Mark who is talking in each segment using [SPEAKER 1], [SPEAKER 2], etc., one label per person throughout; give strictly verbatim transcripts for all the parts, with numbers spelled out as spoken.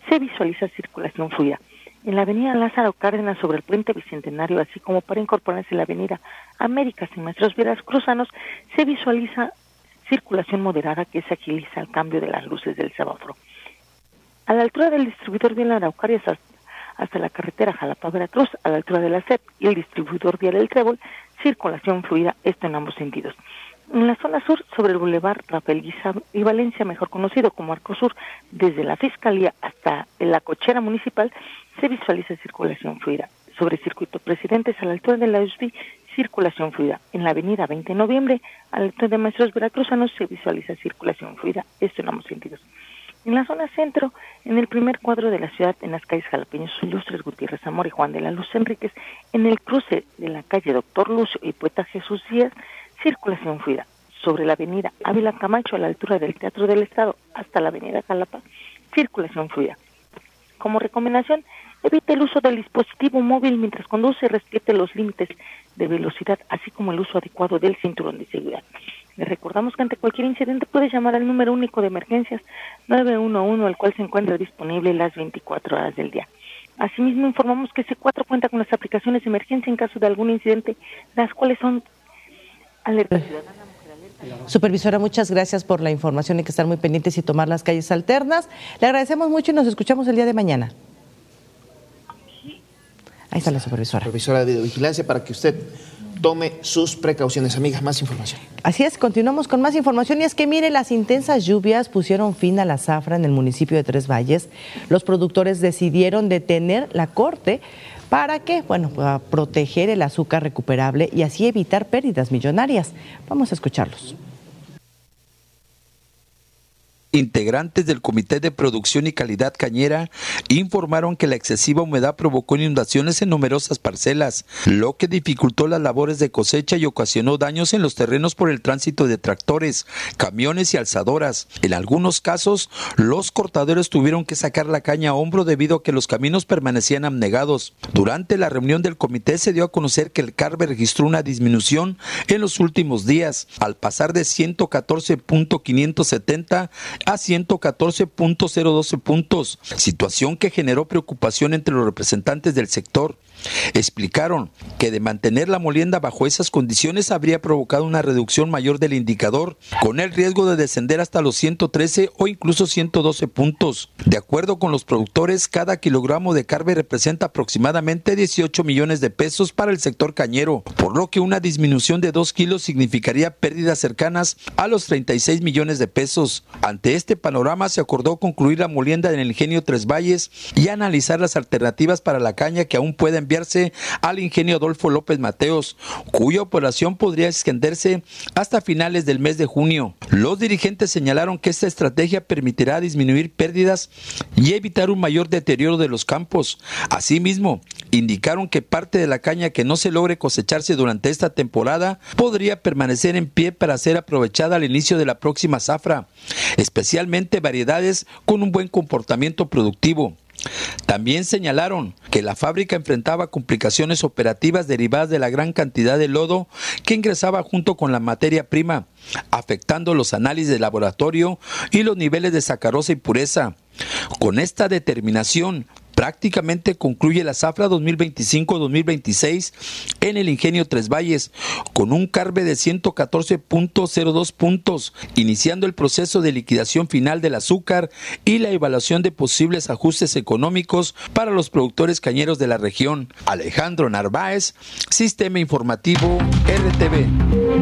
[SPEAKER 1] se visualiza circulación fluida. En la avenida Lázaro Cárdenas sobre el puente Bicentenario, así como para incorporarse en la avenida Américas y Maestros Veracruzanos, se visualiza circulación moderada que se agiliza al cambio de las luces del semáforo. A la altura del distribuidor vial Araucarias hasta, hasta la carretera Jalapa-Veracruz, a la altura de la C E P y el distribuidor vial El Trébol, circulación fluida, esto en ambos sentidos. En la zona sur, sobre el bulevar Rafael Guisado y Valencia, mejor conocido como Arco Sur, desde la Fiscalía hasta la cochera municipal, se visualiza circulación fluida. Sobre Circuito Presidentes, a la altura de la U S B I, circulación fluida. En la avenida veinte de noviembre, a la altura de Maestros Veracruzanos, se visualiza circulación fluida, esto en ambos sentidos. En la zona centro, en el primer cuadro de la ciudad, en las calles Jalapeños Ilustres, Gutiérrez Zamora y Juan de la Luz Enríquez, en el cruce de la calle Doctor Lucio y Poeta Jesús Díaz, circulación fluida. Sobre la avenida Ávila Camacho, a la altura del Teatro del Estado, hasta la avenida Jalapa, circulación fluida. Como recomendación, evite el uso del dispositivo móvil mientras conduce y respete los límites de velocidad, así como el uso adecuado del cinturón de seguridad. Les recordamos que ante cualquier incidente puede llamar al número único de emergencias nueve uno uno, el cual se encuentra disponible las veinticuatro horas del día. Asimismo, informamos que C cuatro cuenta con las aplicaciones de emergencia en caso de algún incidente, las cuales son Alerta Ciudadana, Mujer Alerta.
[SPEAKER 2] Supervisora, muchas gracias por la información. Hay que estar muy pendientes y tomar las calles alternas. Le agradecemos mucho y nos escuchamos el día de mañana. Ahí está la supervisora.
[SPEAKER 3] Supervisora de videovigilancia, para que usted tome sus precauciones. Amigas, más información.
[SPEAKER 2] Así es, continuamos con más información y es que mire, las intensas lluvias pusieron fin a la zafra en el municipio de Tres Valles. Los productores decidieron detener la corte para que, bueno, para proteger el azúcar recuperable y así evitar pérdidas millonarias. Vamos a escucharlos.
[SPEAKER 4] Integrantes del Comité de Producción y Calidad Cañera informaron que la excesiva humedad provocó inundaciones en numerosas parcelas, lo que dificultó las labores de cosecha y ocasionó daños en los terrenos por el tránsito de tractores, camiones y alzadoras. En algunos casos, los cortadores tuvieron que sacar la caña a hombro debido a que los caminos permanecían anegados. Durante la reunión del comité se dio a conocer que el CARBE registró una disminución en los últimos días, al pasar de ciento catorce punto quinientos setenta a ciento catorce punto cero doce puntos, situación que generó preocupación entre los representantes del sector. Explicaron que de mantener la molienda bajo esas condiciones habría provocado una reducción mayor del indicador, con el riesgo de descender hasta los ciento trece o incluso ciento doce puntos. De acuerdo con los productores, cada kilogramo de carbe representa aproximadamente dieciocho millones de pesos para el sector cañero, por lo que una disminución de dos kilos significaría pérdidas cercanas a los treinta y seis millones de pesos. Ante este panorama se acordó concluir la molienda en el ingenio Tres Valles y analizar las alternativas para la caña que aún puede enviarse al ingenio Adolfo López Mateos, cuya operación podría extenderse hasta finales del mes de junio. Los dirigentes señalaron que esta estrategia permitirá disminuir pérdidas y evitar un mayor deterioro de los campos. Asimismo, indicaron que parte de la caña que no se logre cosecharse durante esta temporada podría permanecer en pie para ser aprovechada al inicio de la próxima zafra, especialmente variedades con un buen comportamiento productivo. También señalaron que la fábrica enfrentaba complicaciones operativas derivadas de la gran cantidad de lodo que ingresaba junto con la materia prima, afectando los análisis de laboratorio y los niveles de sacarosa y pureza. Con esta determinación, prácticamente concluye la zafra dos mil veinticinco dos mil veintiséis en el ingenio Tres Valles, con un carbe de ciento catorce punto cero dos puntos, iniciando el proceso de liquidación final del azúcar y la evaluación de posibles ajustes económicos para los productores cañeros de la región. Alejandro Narváez, Sistema Informativo R T V.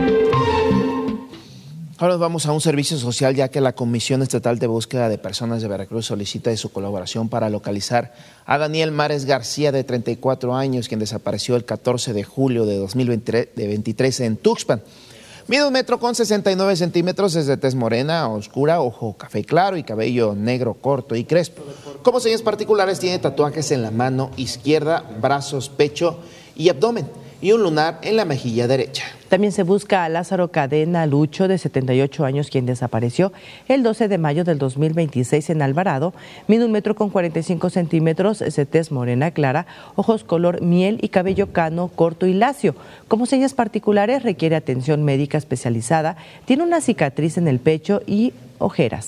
[SPEAKER 3] Ahora nos vamos a un servicio social, ya que la Comisión Estatal de Búsqueda de Personas de Veracruz solicita de su colaboración para localizar a Daniel Mares García, de treinta y cuatro años, quien desapareció el catorce de julio de dos mil veintitrés en Tuxpan. Mide un metro con sesenta y nueve centímetros, es de tez morena, oscura, ojo café claro y cabello negro corto y crespo. Como señas particulares, tiene tatuajes en la mano izquierda, brazos, pecho y abdomen, y un lunar en la mejilla derecha.
[SPEAKER 2] También se busca a Lázaro Cadena Lucho, de setenta y ocho años, quien desapareció el doce de mayo del dos mil veintiséis en Alvarado. Mide un metro con cuarenta y cinco centímetros, es de tez morena clara, ojos color miel y cabello cano, corto y lacio. Como señas particulares, requiere atención médica especializada, tiene una cicatriz en el pecho y ojeras.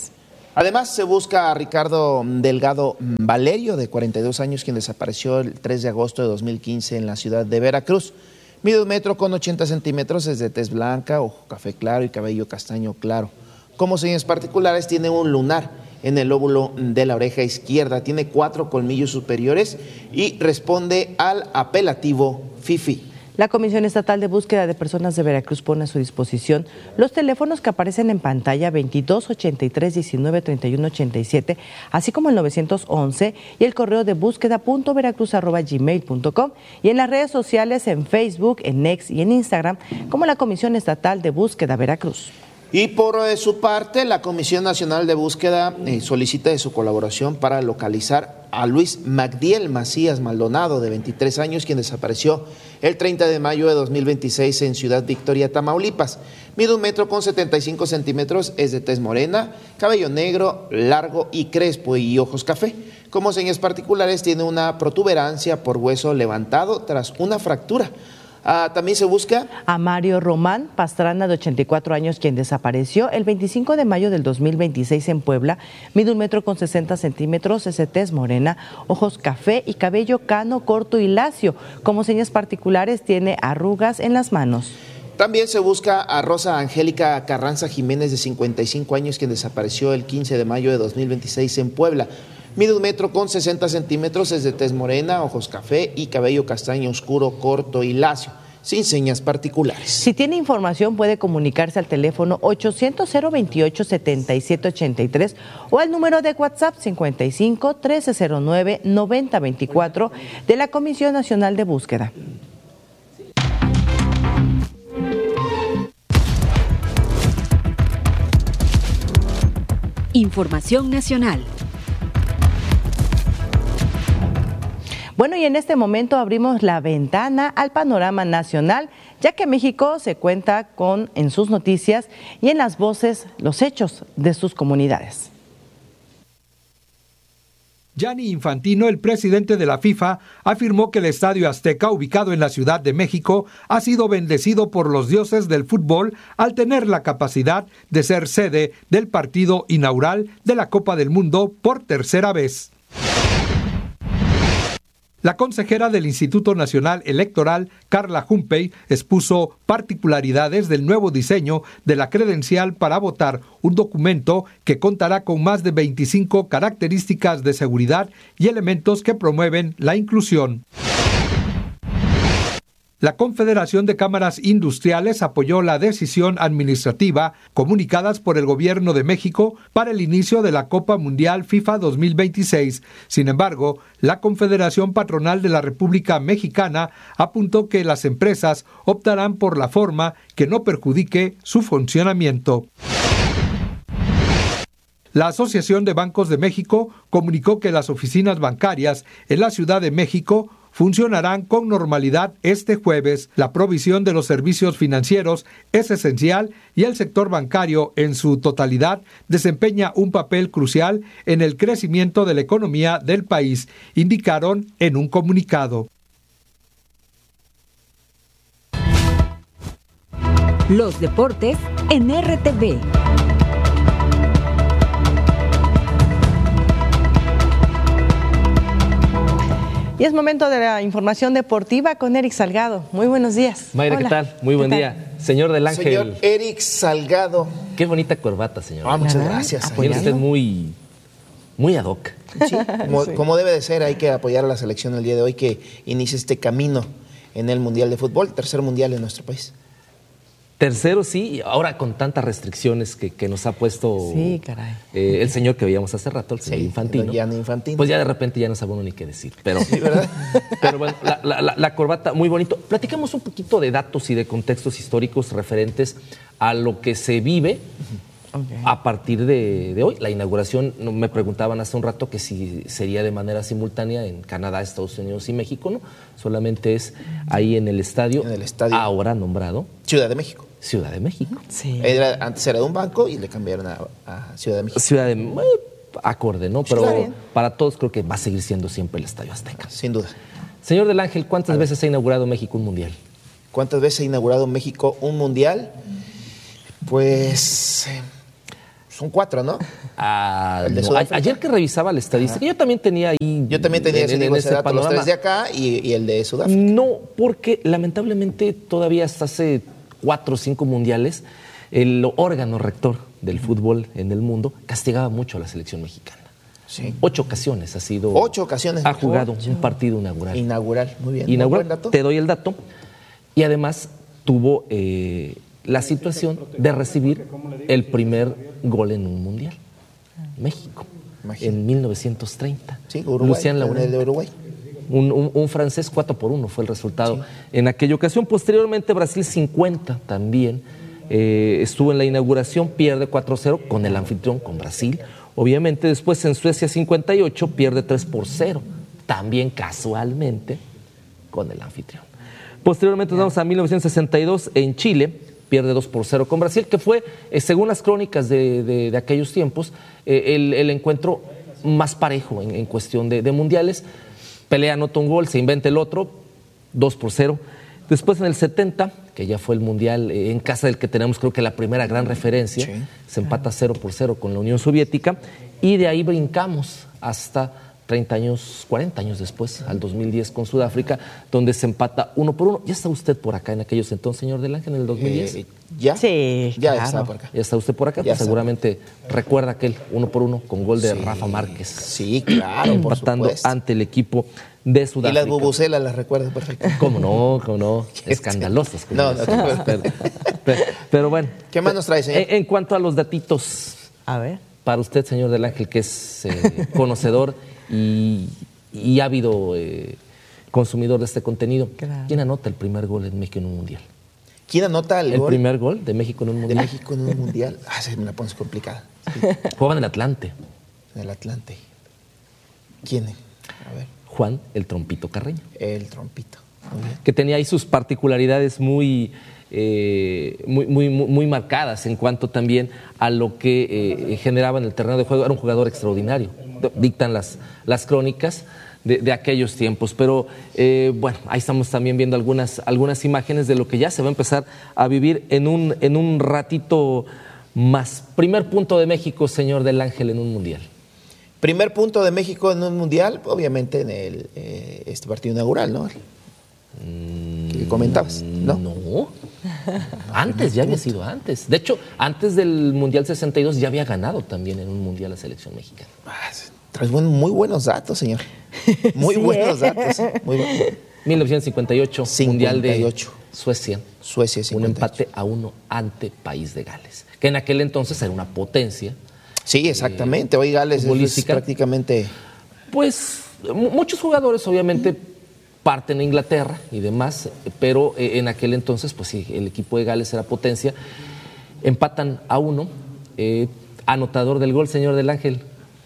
[SPEAKER 3] Además, se busca a Ricardo Delgado Valerio, de cuarenta y dos años, quien desapareció el tres de agosto de dos mil quince en la ciudad de Veracruz. Mide un metro con ochenta centímetros, es de tez blanca, ojo café claro y cabello castaño claro. Como señas particulares, tiene un lunar en el lóbulo de la oreja izquierda, tiene cuatro colmillos superiores y responde al apelativo Fifi.
[SPEAKER 2] La Comisión Estatal de Búsqueda de Personas de Veracruz pone a su disposición los teléfonos que aparecen en pantalla veintidós, ochenta y tres, diecinueve, treinta y uno, ochenta y siete, así como el novecientos once y el correo de búsqueda punto veracruz arroba gmail punto com, y en las redes sociales en Facebook, en X y en Instagram como la Comisión Estatal de Búsqueda Veracruz.
[SPEAKER 3] Y por eh, su parte, la Comisión Nacional de Búsqueda eh, solicita de su colaboración para localizar a Luis Magdiel Macías Maldonado, de veintitrés años, quien desapareció el treinta de mayo de dos mil veintiséis en Ciudad Victoria, Tamaulipas. Mide un metro con setenta y cinco centímetros, es de tez morena, cabello negro, largo y crespo y ojos café. Como señas particulares, tiene una protuberancia por hueso levantado tras una fractura. Ah, también se busca
[SPEAKER 2] a Mario Román Pastrana, de ochenta y cuatro años, quien desapareció el veinticinco de mayo del dos mil veintiséis en Puebla. Mide un metro con sesenta centímetros, es de tez morena, ojos café y cabello cano, corto y lacio. Como señas particulares, tiene arrugas en las manos.
[SPEAKER 3] También se busca a Rosa Angélica Carranza Jiménez, de cincuenta y cinco años, quien desapareció el quince de mayo de dos mil veintiséis en Puebla. Mide un metro con sesenta centímetros, es de tez morena, ojos café y cabello castaño oscuro, corto y lacio, sin señas particulares.
[SPEAKER 2] Si tiene información, puede comunicarse al teléfono ochocientos, cero veintiocho, setenta y siete ochenta y tres o al número de WhatsApp cincuenta y cinco, trece cero nueve, noventa veinticuatro de la Comisión Nacional de Búsqueda.
[SPEAKER 5] Información nacional.
[SPEAKER 2] Bueno, y en este momento abrimos la ventana al panorama nacional, ya que México se cuenta con en sus noticias y en las voces los hechos de sus comunidades.
[SPEAKER 6] Gianni Infantino, el presidente de la FIFA, afirmó que el Estadio Azteca, ubicado en la Ciudad de México, ha sido bendecido por los dioses del fútbol al tener la capacidad de ser sede del partido inaugural de la Copa del Mundo por tercera vez. La consejera del Instituto Nacional Electoral, Carla Humpey, expuso particularidades del nuevo diseño de la credencial para votar, un documento que contará con más de veinticinco características de seguridad y elementos que promueven la inclusión. La Confederación de Cámaras Industriales apoyó la decisión administrativa comunicadas por el Gobierno de México para el inicio de la Copa Mundial FIFA dos mil veintiséis. Sin embargo, la Confederación Patronal de la República Mexicana apuntó que las empresas optarán por la forma que no perjudique su funcionamiento. La Asociación de Bancos de México comunicó que las oficinas bancarias en la Ciudad de México funcionarán con normalidad este jueves. La provisión de los servicios financieros es esencial y el sector bancario en su totalidad desempeña un papel crucial en el crecimiento de la economía del país, indicaron en un comunicado.
[SPEAKER 5] Los deportes en R T V.
[SPEAKER 2] Y es momento de la información deportiva con Eric Salgado. Muy buenos días.
[SPEAKER 7] Mayra,
[SPEAKER 2] Hola.
[SPEAKER 7] ¿qué tal? Muy buen
[SPEAKER 2] ¿Qué
[SPEAKER 7] día.
[SPEAKER 2] tal?
[SPEAKER 7] Señor del Ángel.
[SPEAKER 3] Señor Eric Salgado.
[SPEAKER 7] Qué bonita corbata, señor.
[SPEAKER 3] Ah, muchas
[SPEAKER 2] ¿verdad?
[SPEAKER 3] gracias.
[SPEAKER 7] Viene usted muy, muy ad hoc.
[SPEAKER 3] Sí, como,
[SPEAKER 2] Sí.
[SPEAKER 3] como debe de ser, hay que apoyar a la selección el día de hoy que inicia este camino en el Mundial de Fútbol, tercer Mundial en nuestro país.
[SPEAKER 7] Tercero, sí, y ahora con tantas restricciones que, que nos ha puesto
[SPEAKER 2] Sí, caray.
[SPEAKER 7] eh, el señor que veíamos hace rato, el señor
[SPEAKER 3] Sí,
[SPEAKER 7] Infantino.
[SPEAKER 3] don Gianni Infantino.
[SPEAKER 7] Pues ya de repente ya no sabe uno ni qué decir. Pero,
[SPEAKER 3] Sí, ¿verdad?
[SPEAKER 7] pero bueno, la, la- la- la corbata, muy bonito. Platicamos un poquito de datos y de contextos históricos referentes a lo que se vive
[SPEAKER 2] Okay.
[SPEAKER 7] a partir de, de hoy. La inauguración, no, me preguntaban hace un rato que si sería de manera simultánea en Canadá, Estados Unidos y México, ¿no? Solamente es ahí en el estadio,
[SPEAKER 3] En el estadio.
[SPEAKER 7] ahora nombrado
[SPEAKER 3] Ciudad de México.
[SPEAKER 7] Ciudad de México.
[SPEAKER 2] Sí.
[SPEAKER 3] Era, antes era de un banco y le cambiaron a, a Ciudad de México.
[SPEAKER 7] Ciudad de México, acorde, ¿no? Pero
[SPEAKER 2] está bien.
[SPEAKER 7] para todos creo que va a seguir siendo siempre el Estadio Azteca.
[SPEAKER 3] Sin duda.
[SPEAKER 7] Señor del Ángel, ¿cuántas veces ha inaugurado México un mundial?
[SPEAKER 3] ¿Cuántas veces ha inaugurado México un mundial? Pues eh, Son cuatro, ¿no?
[SPEAKER 7] Ah, no. A, ayer que revisaba la estadística, Ajá. yo también tenía ahí...
[SPEAKER 3] Yo también tenía
[SPEAKER 7] en,
[SPEAKER 3] ese,
[SPEAKER 7] en
[SPEAKER 3] ese dato, panorama. Los tres de acá y, y el de Sudáfrica.
[SPEAKER 7] No, porque lamentablemente todavía hasta hace cuatro o cinco mundiales, el órgano rector del fútbol en el mundo castigaba mucho a la selección mexicana. Sí. Ocho ocasiones ha sido...
[SPEAKER 3] Ocho ocasiones.
[SPEAKER 7] Ha jugado un partido inaugural.
[SPEAKER 3] Inaugural, muy bien.
[SPEAKER 7] Inaugural,
[SPEAKER 3] ¿Muy buen dato?
[SPEAKER 7] Te doy el dato. Y además tuvo eh, la situación de recibir el primer gol en un mundial. México, Imagínate. en mil novecientos treinta.
[SPEAKER 3] Sí, Uruguay.
[SPEAKER 7] Lucián Laurent.
[SPEAKER 3] El de Uruguay.
[SPEAKER 7] Un, un, un francés cuatro por uno fue el resultado sí. en aquella ocasión. Posteriormente Brasil cincuenta también eh, estuvo en la inauguración, pierde cuatro cero con el anfitrión, con Brasil. Obviamente después en Suecia cincuenta y ocho pierde tres por cero, también casualmente con el anfitrión. Posteriormente nos vamos a mil novecientos sesenta y dos en Chile, pierde dos por cero con Brasil, que fue, eh, según las crónicas de, de, de aquellos tiempos, eh, el, el encuentro más parejo en, en cuestión de, de mundiales. Pelea, anota un gol, se inventa el otro, dos por cero. Después en el setenta, que ya fue el mundial eh, en casa del que tenemos creo que la primera gran referencia, sí. se empata cero por cero con la Unión Soviética y de ahí brincamos hasta treinta años, cuarenta años después, al dos mil diez con Sudáfrica, donde se empata uno por uno. ¿Ya está usted por acá en aquellos entonces, señor del Ángel, en el dos mil diez?
[SPEAKER 3] Eh, ¿Ya?
[SPEAKER 2] Sí,
[SPEAKER 3] ya
[SPEAKER 2] claro.
[SPEAKER 3] está por acá.
[SPEAKER 7] ¿Ya está usted por acá? Pues seguramente recuerda aquel uno por uno con gol de sí, Rafa Márquez.
[SPEAKER 3] Sí, claro,
[SPEAKER 7] empatando
[SPEAKER 3] por supuesto.
[SPEAKER 7] ante el equipo de Sudáfrica.
[SPEAKER 3] Y las bubucelas las recuerdo perfectamente.
[SPEAKER 7] ¿Cómo no? ¿Cómo no? Escandalosas.
[SPEAKER 3] No, no, no.
[SPEAKER 7] Pero, pero, pero bueno.
[SPEAKER 3] ¿Qué más nos trae, señor?
[SPEAKER 7] En, en cuanto a los datitos.
[SPEAKER 2] A ver.
[SPEAKER 7] Para usted, señor del Ángel, que es eh, conocedor y, y ávido eh, consumidor de este contenido, claro. ¿quién anota el primer gol en México en un mundial?
[SPEAKER 3] ¿Quién anota el,
[SPEAKER 7] el
[SPEAKER 3] gol?
[SPEAKER 7] primer gol de México en un mundial?
[SPEAKER 3] De México en un mundial. Ah, se me la pones complicada. Sí.
[SPEAKER 7] Jugaban en el Atlante.
[SPEAKER 3] En el Atlante. ¿Quién? A ver.
[SPEAKER 7] Juan el Trompito Carreño.
[SPEAKER 3] El Trompito. Muy bien.
[SPEAKER 7] Que tenía ahí sus particularidades muy... Eh, muy, muy, muy marcadas en cuanto también a lo que eh, generaba en el terreno de juego. Era un jugador extraordinario, dictan las, las crónicas de, de aquellos tiempos. Pero eh, bueno, ahí estamos también viendo algunas, algunas imágenes de lo que ya se va a empezar a vivir en un, en un ratito más. Primer punto de México, señor del Ángel, en un mundial.
[SPEAKER 3] Primer punto de México en un mundial, obviamente en el, eh, este partido inaugural, ¿no? ¿Qué comentabas? No.
[SPEAKER 7] No. Antes, ya había sido antes. De hecho, antes del Mundial sesenta y dos ya había ganado también en un Mundial la selección mexicana.
[SPEAKER 3] Ah, traes buen, muy buenos datos, señor. Muy sí, buenos ¿eh? datos. Muy bueno.
[SPEAKER 7] mil novecientos cincuenta y ocho, Mundial de Suecia.
[SPEAKER 3] Suecia, cincuenta y ocho.
[SPEAKER 7] Un empate a uno ante País de Gales, que en aquel entonces era una potencia.
[SPEAKER 3] Sí, exactamente. Hoy Gales es prácticamente...
[SPEAKER 7] Pues muchos jugadores, obviamente, parten a Inglaterra y demás, pero eh, en aquel entonces, pues sí, el equipo de Gales era potencia. Empatan a uno, eh, anotador del gol, señor del Ángel.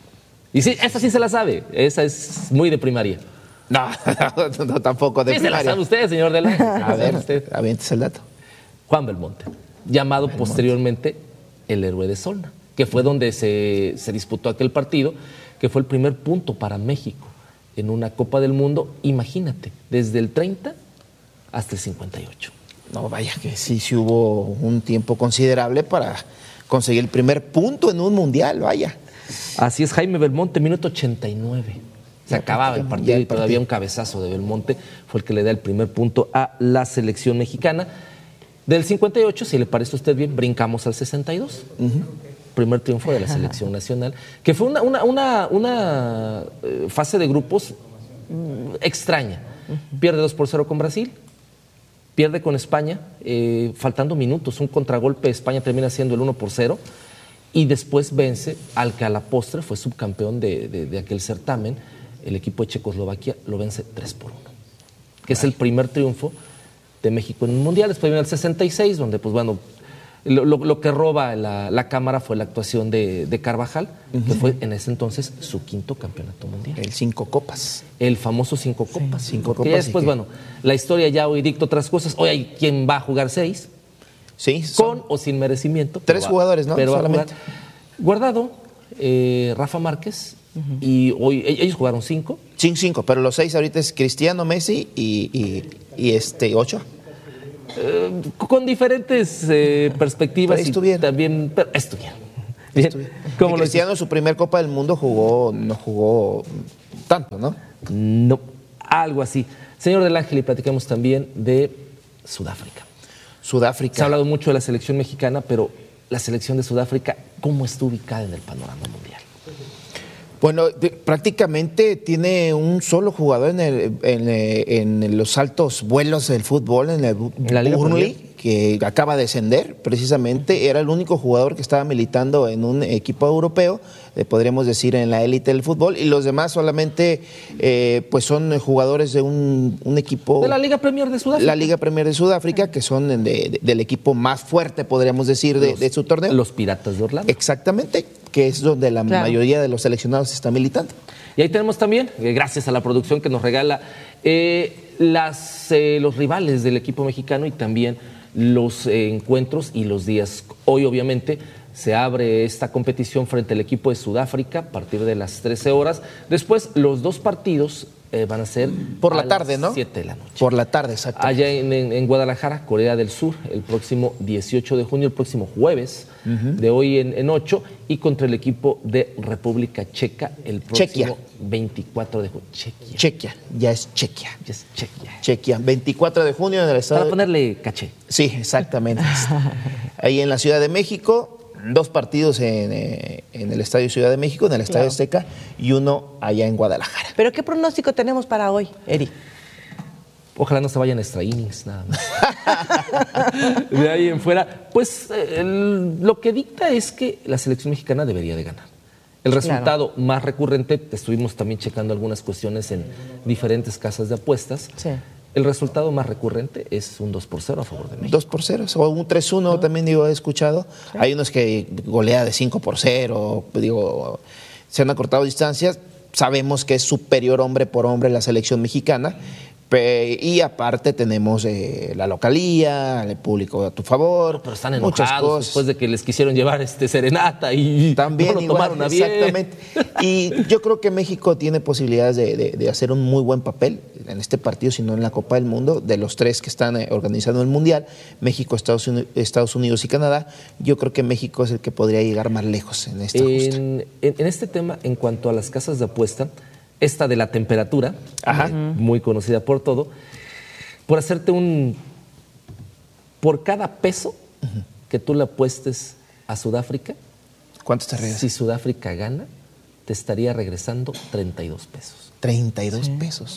[SPEAKER 7] Y sí, esa sí se la sabe, esa es muy de primaria.
[SPEAKER 3] No, no, no tampoco de
[SPEAKER 7] sí
[SPEAKER 3] primaria.
[SPEAKER 7] Sí se la sabe usted, señor del Ángel.
[SPEAKER 3] A ver, usted, avientes el dato.
[SPEAKER 7] Juan Belmonte, llamado
[SPEAKER 3] Belmonte.
[SPEAKER 7] posteriormente el héroe de Solna, que fue donde se, se disputó aquel partido, que fue el primer punto para México en una Copa del Mundo, imagínate, desde el treinta hasta el cincuenta y ocho.
[SPEAKER 3] No, vaya que sí, sí hubo un tiempo considerable para conseguir el primer punto en un mundial, vaya.
[SPEAKER 7] Así es, Jaime Belmonte, minuto ochenta y nueve. Se acababa el partido y todavía un cabezazo de Belmonte fue el que le da el primer punto a la selección mexicana. Del cincuenta y ocho, si le parece a usted bien, brincamos al sesenta y dos. Uh-huh. Primer triunfo de la selección nacional, que fue una, una, una, una eh, fase de grupos mm, extraña. Uh-huh. Pierde dos por cero con Brasil, pierde con España, eh, faltando minutos, un contragolpe, España termina siendo el uno por cero, y después vence al que a la postre fue subcampeón de, de, de aquel certamen, el equipo de Checoslovaquia, lo vence tres por uno, que Ay. es el primer triunfo de México en un mundial. Después viene el sesenta y seis, donde pues bueno, Lo, lo, lo que roba la, la cámara fue la actuación de, de Carvajal, uh-huh. que fue en ese entonces su quinto campeonato mundial.
[SPEAKER 3] El cinco copas.
[SPEAKER 7] El famoso cinco copas.
[SPEAKER 3] Sí, cinco
[SPEAKER 7] Porque
[SPEAKER 3] copas.
[SPEAKER 7] Ya después, que... bueno, la historia ya hoy dicta otras cosas. Hoy hay quien va a jugar seis.
[SPEAKER 3] Sí.
[SPEAKER 7] Son... Con o sin merecimiento.
[SPEAKER 3] Tres jugadores, ¿no?
[SPEAKER 7] Pero
[SPEAKER 3] solamente.
[SPEAKER 7] Guardado, eh, Rafa Márquez, uh-huh. y hoy ellos jugaron cinco.
[SPEAKER 3] Sí, cinco, pero los seis ahorita es Cristiano, Messi y, y, y este Ochoa.
[SPEAKER 7] Eh, con diferentes eh, perspectivas.
[SPEAKER 3] Pero estuvieron.
[SPEAKER 7] Y también pero estuvieron. Bien.
[SPEAKER 3] ¿Cómo Cristiano, su primer Copa del Mundo, jugó, no jugó tanto, ¿no?
[SPEAKER 7] No, algo así. Señor del Ángel, y platicamos también de Sudáfrica.
[SPEAKER 3] Sudáfrica.
[SPEAKER 7] Se ha hablado mucho de la selección mexicana, pero la selección de Sudáfrica, ¿cómo está ubicada en el panorama mundial?
[SPEAKER 3] Bueno, de, prácticamente tiene un solo jugador en, el, en, en los altos vuelos del fútbol, en el
[SPEAKER 7] ¿La Liga
[SPEAKER 3] Burnley,
[SPEAKER 7] Premier?
[SPEAKER 3] Que acaba de descender, precisamente. Era el único jugador que estaba militando en un equipo europeo, eh, podríamos decir en la élite del fútbol, y los demás solamente eh, pues son jugadores de un, un equipo...
[SPEAKER 7] De la Liga Premier de Sudáfrica.
[SPEAKER 3] La Liga Premier de Sudáfrica, que son de, de, del equipo más fuerte, podríamos decir, de,
[SPEAKER 7] los,
[SPEAKER 3] de su torneo.
[SPEAKER 7] Los Piratas de Orlando.
[SPEAKER 3] Exactamente, que es donde la claro. mayoría de los seleccionados está militando.
[SPEAKER 7] Y ahí tenemos también, eh, gracias a la producción que nos regala, eh, las, eh, los rivales del equipo mexicano y también los eh, encuentros y los días. Hoy, obviamente, se abre esta competición frente al equipo de Sudáfrica a partir de las trece horas. Después, los dos partidos eh, van a ser
[SPEAKER 3] por la tarde, ¿no?
[SPEAKER 7] siete de la noche.
[SPEAKER 3] Por la tarde, exacto.
[SPEAKER 7] Allá en, en, en Guadalajara, Corea del Sur, el próximo dieciocho de junio, el próximo jueves, uh-huh. de hoy en, en ocho, y contra el equipo de República Checa el próximo
[SPEAKER 3] Chequia.
[SPEAKER 7] veinticuatro de junio.
[SPEAKER 3] Chequia. Chequia, ya es Chequia.
[SPEAKER 7] Ya es Chequia.
[SPEAKER 3] Chequia, veinticuatro de junio en el estado.
[SPEAKER 7] Para ponerle caché.
[SPEAKER 3] Sí, exactamente. Ahí en la Ciudad de México. Dos partidos en, eh, en el Estadio Ciudad de México, en el Estadio claro. Azteca, y uno allá en Guadalajara.
[SPEAKER 2] ¿Pero qué pronóstico tenemos para hoy, Eri?
[SPEAKER 7] Ojalá no se vayan extra innings, nada más. De ahí en fuera, pues eh, el, lo que dicta es que la selección mexicana debería de ganar. El resultado claro. más recurrente, estuvimos también checando algunas cuestiones en diferentes casas de apuestas.
[SPEAKER 2] Sí.
[SPEAKER 7] El resultado más recurrente es un dos por cero a favor de México.
[SPEAKER 3] dos por cero, o un tres uno, ¿no? También digo, he escuchado. Sí. Hay unos que golea de cinco por cero, digo, se han acortado distancias. Sabemos que es superior hombre por hombre la selección mexicana. Y aparte tenemos eh, la localía, el público a tu favor.
[SPEAKER 7] Pero están enojados muchas cosas. Después de que les quisieron llevar este serenata y
[SPEAKER 3] también
[SPEAKER 7] no lo
[SPEAKER 3] igual,
[SPEAKER 7] tomaron a bien.
[SPEAKER 3] Exactamente. Y yo creo que México tiene posibilidades de, de, de hacer un muy buen papel en este partido, sino en la Copa del Mundo. De los tres que están eh, organizando el Mundial, México, Estados Unidos, Estados Unidos y Canadá, yo creo que México es el que podría llegar más lejos en esta justa.
[SPEAKER 7] En, en, en este tema, en cuanto a las casas de apuesta, esta de la temperatura, eh, muy conocida por todo, por hacerte un... Por cada peso uh-huh. que tú le apuestes a Sudáfrica,
[SPEAKER 3] ¿cuánto te regresa?
[SPEAKER 7] Si Sudáfrica gana, te estaría regresando treinta y dos pesos.
[SPEAKER 3] treinta y dos sí. pesos.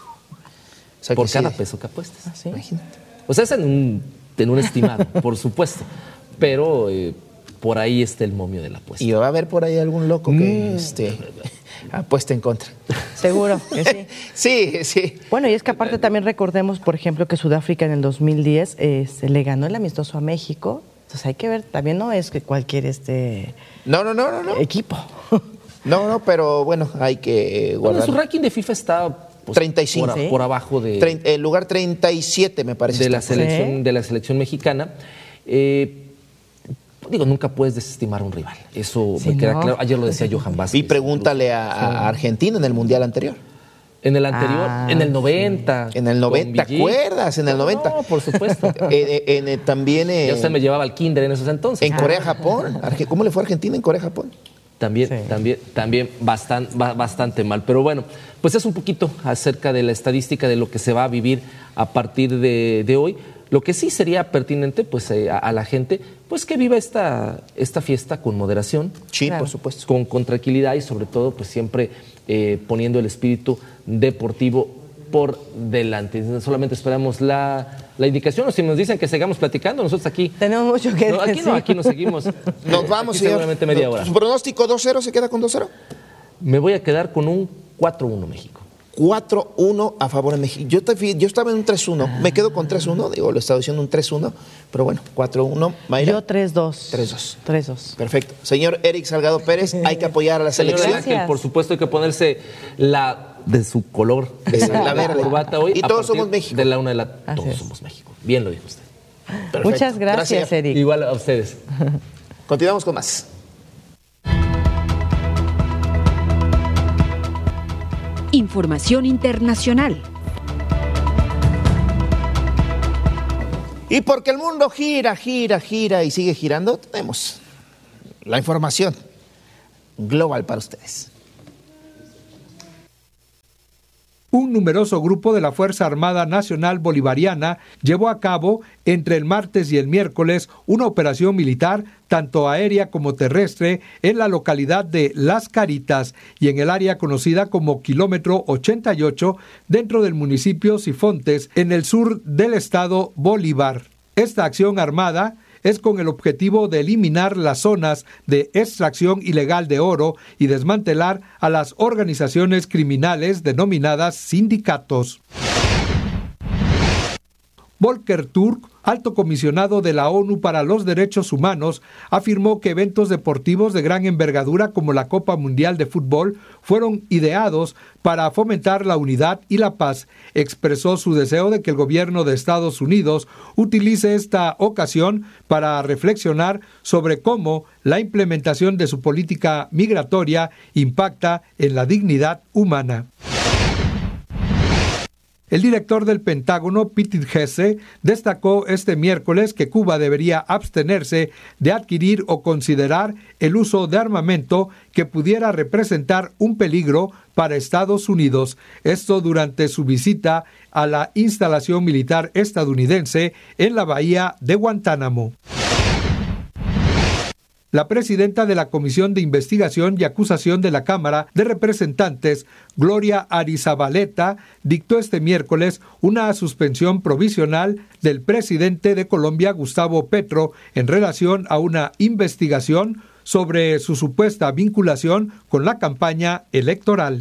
[SPEAKER 7] O sea, por cada sí. peso que apuestes.
[SPEAKER 2] ¿Ah, sí?
[SPEAKER 3] Imagínate.
[SPEAKER 7] O sea, es en un, en un estimado, por supuesto, pero eh, por ahí está el momio de la apuesta.
[SPEAKER 3] Y va a haber por ahí algún loco que... Mm. este apuesta en contra.
[SPEAKER 2] Seguro que sí.
[SPEAKER 3] Sí, sí.
[SPEAKER 2] Bueno, y es que aparte también recordemos, por ejemplo, que Sudáfrica en el dos mil diez eh, se le ganó el amistoso a México. Entonces hay que ver, también no es que cualquier este
[SPEAKER 3] no, no, no, no, no.
[SPEAKER 2] equipo.
[SPEAKER 3] No, no, pero bueno, hay que guardar.
[SPEAKER 7] Bueno, su ranking de FIFA está pues,
[SPEAKER 3] treinta y cinco.
[SPEAKER 7] Por, ¿sí? por abajo de...
[SPEAKER 3] treinta, el lugar treinta y siete, me parece.
[SPEAKER 7] De la selección, ¿sí? de la selección mexicana. Eh, Digo, nunca puedes desestimar a un rival. Eso sí, me queda no. claro. Ayer lo decía Johan Vázquez.
[SPEAKER 3] Y pregúntale a, a Argentina en el Mundial anterior.
[SPEAKER 7] En el anterior, ah, en el noventa.
[SPEAKER 3] En el noventa, ¿te acuerdas? En el noventa.
[SPEAKER 7] No, por supuesto.
[SPEAKER 3] eh, en, en, también... Eh,
[SPEAKER 7] ya usted me llevaba al kinder en esos entonces.
[SPEAKER 3] En ah. Corea-Japón. ¿Cómo le fue a Argentina en Corea-Japón?
[SPEAKER 7] También, sí. también, también bastante, bastante mal. Pero bueno, pues es un poquito acerca de la estadística de lo que se va a vivir a partir de, de hoy. Lo que sí sería pertinente pues eh, a, a la gente pues que viva esta, esta fiesta con moderación.
[SPEAKER 3] Sí, claro. por supuesto.
[SPEAKER 7] Con, con tranquilidad y sobre todo pues siempre eh, poniendo el espíritu deportivo por delante. Solamente esperamos la, la indicación, o si nos dicen que sigamos platicando, nosotros aquí...
[SPEAKER 2] Tenemos mucho que
[SPEAKER 7] no, aquí no, aquí nos seguimos.
[SPEAKER 3] Nos vamos,
[SPEAKER 7] aquí seguramente media hora.
[SPEAKER 3] ¿Su pronóstico dos cero se queda con dos cero?
[SPEAKER 7] Me voy a quedar con un cuatro uno México.
[SPEAKER 3] cuatro uno a favor de México. Yo, te, yo estaba en un tres uno, me quedo con tres uno, digo, lo estaba diciendo un tres uno, pero bueno, cuatro uno. Mayra.
[SPEAKER 2] Yo tres dos.
[SPEAKER 3] tres dos.
[SPEAKER 2] tres dos.
[SPEAKER 3] Perfecto. Señor Eric Salgado Pérez, hay que apoyar a la selección.
[SPEAKER 7] Señor Ángel, por supuesto hay que ponerse la de su color,
[SPEAKER 3] de la verde.
[SPEAKER 7] Corbata hoy.
[SPEAKER 3] Y todos somos México.
[SPEAKER 7] De la una de la
[SPEAKER 2] Así
[SPEAKER 7] todos
[SPEAKER 2] es.
[SPEAKER 7] somos México. Bien lo dijo usted.
[SPEAKER 3] Perfecto.
[SPEAKER 2] Muchas gracias, gracias, Eric.
[SPEAKER 7] Igual a ustedes.
[SPEAKER 3] Continuamos con más.
[SPEAKER 5] Información internacional.
[SPEAKER 3] Y porque el mundo gira, gira, gira y sigue girando, tenemos la información global para ustedes.
[SPEAKER 6] Un numeroso grupo de la Fuerza Armada Nacional Bolivariana llevó a cabo entre el martes y el miércoles una operación militar tanto aérea como terrestre en la localidad de Las Caritas y en el área conocida como Kilómetro ochenta y ocho dentro del municipio Sifontes en el sur del estado Bolívar. Esta acción armada es con el objetivo de eliminar las zonas de extracción ilegal de oro y desmantelar a las organizaciones criminales denominadas sindicatos. Volker Turk, alto comisionado de la ONU para los Derechos Humanos, afirmó que eventos deportivos de gran envergadura como la Copa Mundial de Fútbol fueron ideados para fomentar la unidad y la paz. Expresó su deseo de que el gobierno de Estados Unidos utilice esta ocasión para reflexionar sobre cómo la implementación de su política migratoria impacta en la dignidad humana. El director del Pentágono, Pete Hegseth, destacó este miércoles que Cuba debería abstenerse de adquirir o considerar el uso de armamento que pudiera representar un peligro para Estados Unidos. Esto durante su visita a la instalación militar estadounidense en la bahía de Guantánamo. La presidenta de la Comisión de Investigación y Acusación de la Cámara de Representantes, Gloria Arizabaleta, dictó este miércoles una suspensión provisional del presidente de Colombia, Gustavo Petro, en relación a una investigación sobre su supuesta vinculación con la campaña electoral.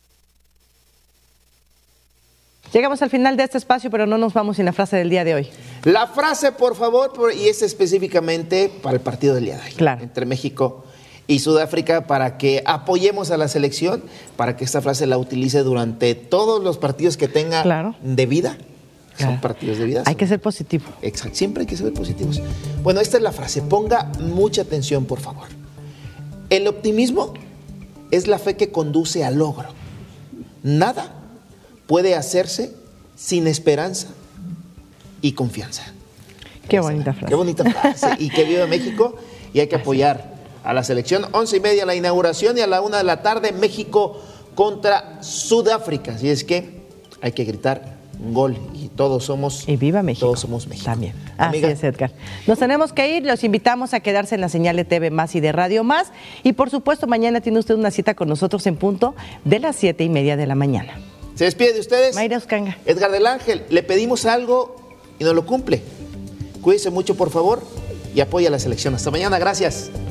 [SPEAKER 2] Llegamos al final de este espacio, pero no nos vamos sin la frase del día de hoy.
[SPEAKER 3] La frase, por favor, y es específicamente para el partido del día de hoy.
[SPEAKER 2] Claro.
[SPEAKER 3] Entre México y Sudáfrica, para que apoyemos a la selección, para que esta frase la utilice durante todos los partidos que tenga
[SPEAKER 2] claro.
[SPEAKER 3] de vida.
[SPEAKER 2] Claro.
[SPEAKER 3] Son partidos de vida.
[SPEAKER 2] Hay
[SPEAKER 3] son...
[SPEAKER 2] que ser positivo.
[SPEAKER 3] Exacto, siempre hay que ser positivos. Bueno, esta es la frase. Ponga mucha atención, por favor. El optimismo es la fe que conduce al logro. Nada puede hacerse sin esperanza y confianza.
[SPEAKER 2] Qué bonita frase.
[SPEAKER 3] Qué bonita frase. Y que viva México, y hay que apoyar a la selección. Once y media la inauguración y a la una de la tarde México contra Sudáfrica. Así es que hay que gritar gol y todos somos
[SPEAKER 2] y viva México.
[SPEAKER 3] Todos somos México.
[SPEAKER 2] También.
[SPEAKER 3] Amiga.
[SPEAKER 2] Así es, Edgar. Nos tenemos que ir, los invitamos a quedarse en la señal de T V Más y de Radio Más. Y por supuesto, mañana tiene usted una cita con nosotros en punto de las siete y media de la mañana.
[SPEAKER 3] Se despide de ustedes
[SPEAKER 2] Mayra Oscanga.
[SPEAKER 3] Edgar del Ángel. Le pedimos algo y nos lo cumple. Cuídese mucho, por favor, y apoya a la selección. Hasta mañana, gracias.